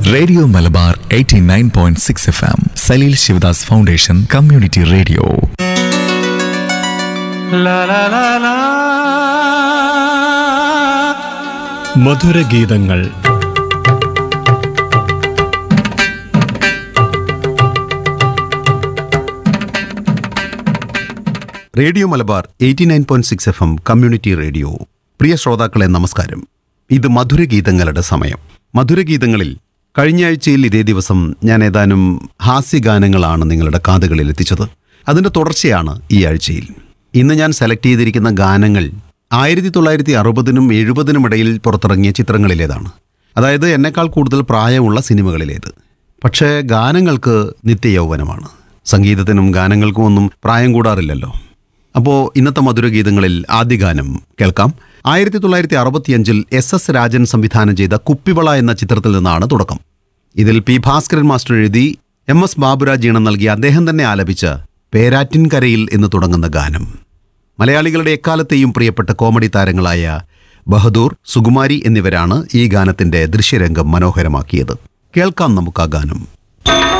Radio Malabar 89.6 FM Saleel Sivadas foundation community radio. മധുരഗീതങ്ങൾ. Radio Malabar 89.6 FM community radio. പ്രിയ ശ്രോതാക്കളെ നമസ്കാരം. ഇത് മധുരഗീതങ്ങളുടെ സമയം. മധുരഗീതങ്ങളിൽ കഴിഞ്ഞ ആഴ്ചയിൽ ഇതേ ദിവസം ഞാൻ ഏതാനും ഹാസ്യഗാനങ്ങളാണ് നിങ്ങളുടെ കാതുകളിൽ എത്തിച്ചത്. അതിൻ്റെ തുടർച്ചയാണ് ഈ ആഴ്ചയിൽ. ഇന്ന് ഞാൻ സെലക്ട് ചെയ്തിരിക്കുന്ന ഗാനങ്ങൾ 1960-നും 70-നും ഇടയിൽ പുറത്തിറങ്ങിയ ചിത്രങ്ങളിലേതാണ്. അതായത് എന്നെക്കാൾ കൂടുതൽ പ്രായമുള്ള സിനിമകളിലേത്. പക്ഷേ ഗാനങ്ങൾക്ക് നിത്യയൗവനമാണ്. സംഗീതത്തിനും ഗാനങ്ങൾക്കും ഒന്നും പ്രായം കൂടാറില്ലല്ലോ. അപ്പോൾ ഇന്നത്തെ മധുരഗീതങ്ങളിൽ ആദ്യ ഗാനം കേൾക്കാം. 1965 SS രാജൻ സംവിധാനം ചെയ്ത കുപ്പിവള എന്ന ചിത്രത്തിൽ നിന്നാണ് തുടക്കം. ഇതിൽ പി ഭാസ്കരൻ മാസ്റ്റർ എഴുതി MS ബാബുരാജ് ഈണം നൽകി അദ്ദേഹം തന്നെ ആലപിച്ച പേരാറ്റിൻകരയിൽ എന്ന് തുടങ്ങുന്ന ഗാനം. മലയാളികളുടെ എക്കാലത്തെയും പ്രിയപ്പെട്ട കോമഡി താരങ്ങളായ ബഹദൂർ, സുകുമാരി എന്നിവരാണ് ഈ ഗാനത്തിന്റെ ദൃശ്യരംഗം മനോഹരമാക്കിയത്. കേൾക്കാം നമുക്ക് ആ ഗാനം.